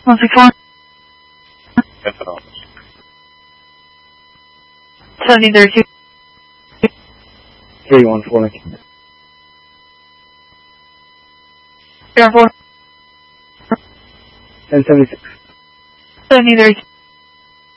164. That's an office. 1732. 314 Lincoln. 314. 1076. 1732.